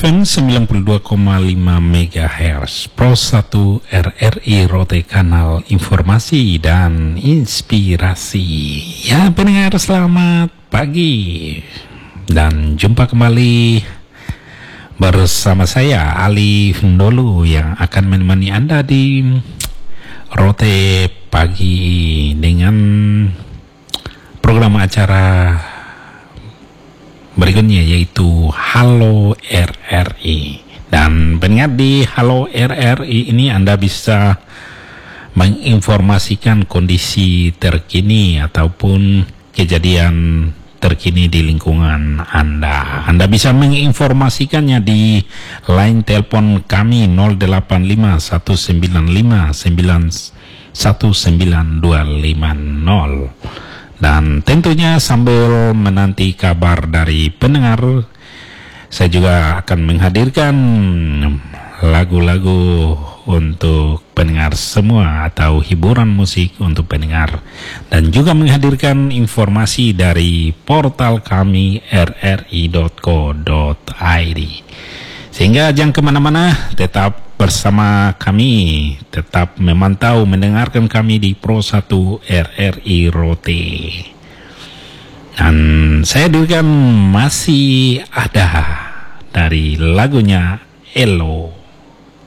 FM 92,5 MHz Pro 1 RRI Rote, kanal informasi dan inspirasi. Ya pendengar, selamat pagi dan jumpa kembali bersama saya Ali Fundolu yang akan menemani Anda di Rote pagi dengan program acara berikutnya, yaitu Halo RRI. Dan pendengar, di Halo RRI ini Anda bisa menginformasikan kondisi terkini ataupun kejadian terkini di lingkungan Anda. Anda bisa menginformasikannya di line telepon kami 085 195 19250. Dan tentunya sambil menanti kabar dari pendengar, saya juga akan menghadirkan lagu-lagu untuk pendengar semua atau hiburan musik untuk pendengar, dan juga menghadirkan informasi dari portal kami rri.co.id. Sehingga jangan kemana-mana, tetap bersama kami, tetap memantau, mendengarkan kami di Pro 1 RRI Rote. Dan saya hadirkan masih ada dari lagunya Elo.